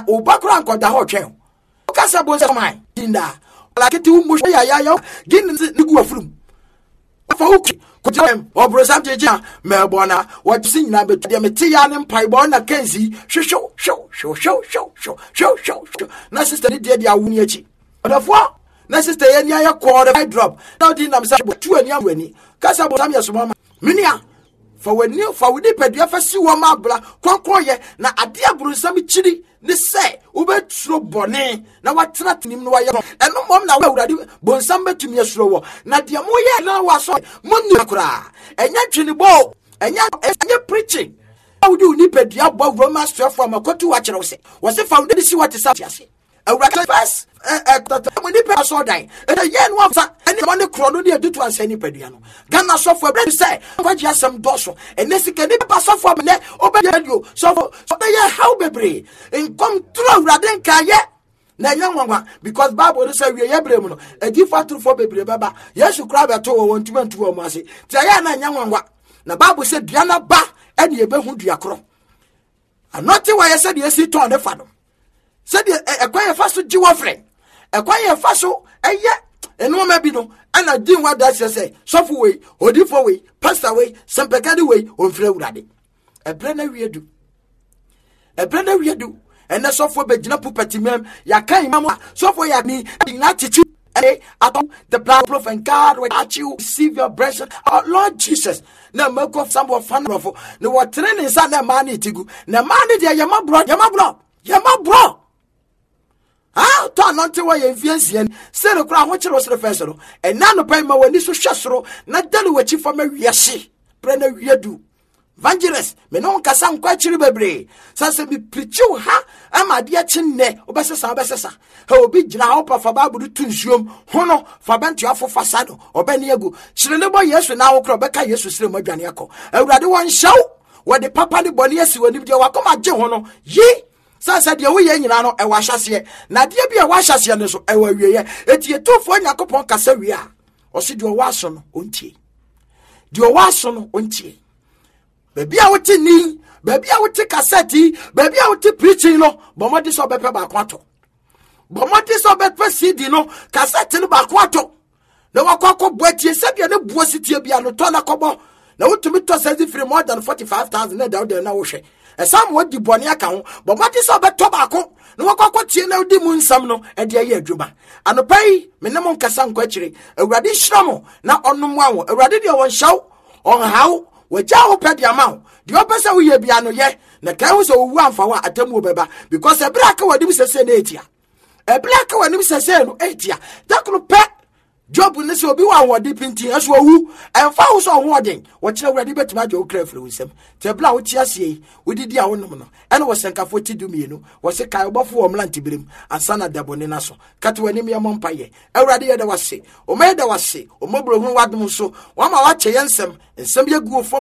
ubakra nko da ho twen kasa bo se man dinda la kiti wo mo ya gin nigu afrum fa uki ko jam obro sam jeje me bona what sin na betu de meti ya ne mpai bona kenzi hwehwo na sister ni de awuni achi odafo na sister ye ni aye call the drop now din nam say tu ani amani kasa bo sam yeso mama minia fa wudi pedua fa si wo ma bla konkroye na ade aburu sam chiri ne say ubetro bone na watena tinim no waye eno mom na awurade bonsam betumi asuro wo na de mo ye na waso munni akura enya twini bo enya preaching awudi uni pedua bo Romans 12 amakotu wa kire wo se fa wudi si wate sa ase awurade first muni pe so dan ye no afsa eni mo ne kro no de atutu ansa ni pedua no Ghana so for bread say kwaji asem doso enesi ke ni pa so for me obe radio so ye how bebre in come through awurade nka ye na nyanwanwa because Bible say we ye brem no agi fatu for bebre baba Yesu kra beto wo ntumantu wo ase ti ya na nyanwanwa na Bible say duana ba eni ebe hu duakro anoti wa ye say de esi ton de fa no say de ekwan fa so ji wo frɛ ekwan ye fa so eye eno ma bi no ana din wa da say sofo we odifo we pastor we sempekade we onfrɛ awurade ebre na wiedu ene sofo be gina pupati mem ya kan mamu sofo ya ni na chichi atom the blood of and God will at you receive your blessing our Lord Jesus na make of some of fan of no what training sa na man itigu na man dia yama bro ah to anonte wa ye fiansie se no kra ho kire so first no and na no pai ma wani so hwesoro na dali wachi fa ma wiase pre na wiedu evangelist me no kasa nkwa chiri bebre sanse bi preachu ha ama de chinne obesesa ha obi gina ho pa fa babudu tunsuom hono fa bantu afofa sado obani egu chire ne bo Yesu na wo kro beka Yesu sire mo adwane akọ awurade won hyaw wo de papa ne boni asi woni de wakoma gye hono yi sanse de wo ye nyina no e wa hyase na de bi e wa hyase ne so e wa wieye eti etofo nyakopon kasa wi a o se de wo aso no ontie Baby, I would ni, baby, I would take cassette, baby, I would take preaching, no, but what is so better by quato? But what is so better CD, no, cassette in the backwato? No, I can't wait, you said you're the bossity be a notona cobo. Now, to me, to send it for more than 45,000 down there now. And some would the bonny account, but what is so better tobacco? No, I can't see no demon some no, and dear year, Juba. And the pay, minimum cassan quetchery, a radish shramo, now on no one, a radidio one show, on how. We jaw pet your mouth. The opposite we be ano ye. Na kawus o wu amfa wa atemu beba because a black wa dim se na etia. A black wa dim se no etia. That no pet job ne se obi wa wodi pinti aso wu. Emfa wo so wodin. Wo kire wrade betima jo kra firi wisem. Te bla wo tia sie. Wo didi a wonom no. Ene wo senkafo ti dumienu. Wo se kai obofo wo mlanti birim. Ansana dabone na so. Kate wani me mompaye. Awrade ye da wase. O me da wase. O mobro hu wadom so. Wa ma wa che yensem. Ensem ye gu